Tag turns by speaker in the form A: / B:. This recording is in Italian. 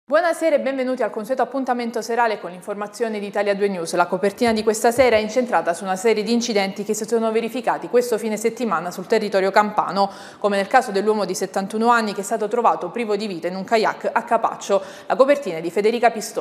A: Buonasera e benvenuti al consueto appuntamento serale con l'informazione di Italia 2 News. La copertina di questa sera è incentrata su una serie di incidenti che si sono verificati questo fine settimana sul territorio campano, come nel caso dell'uomo di 71 anni che è stato trovato privo di vita in un kayak a Capaccio. La copertina è di Federica Pistone.